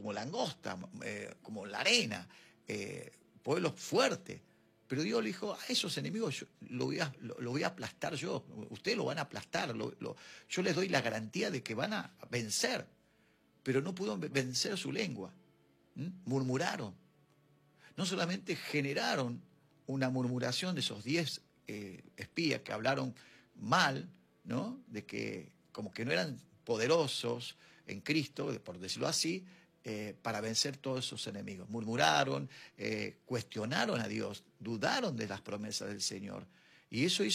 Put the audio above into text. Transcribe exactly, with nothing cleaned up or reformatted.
como langosta, eh, como la arena, eh, pueblo fuerte. Pero Dios le dijo, a esos enemigos yo lo, voy a, lo, lo voy a aplastar yo, ustedes lo van a aplastar, lo, lo, yo les doy la garantía de que van a vencer, pero no pudieron vencer su lengua. ¿Mm? Murmuraron. No solamente generaron una murmuración de esos diez eh, espías que hablaron mal, ¿no? De que como que no eran poderosos en Cristo, por decirlo así, eh, para vencer todos esos enemigos. Murmuraron, eh, cuestionaron a Dios, dudaron de las promesas del Señor. Y eso hizo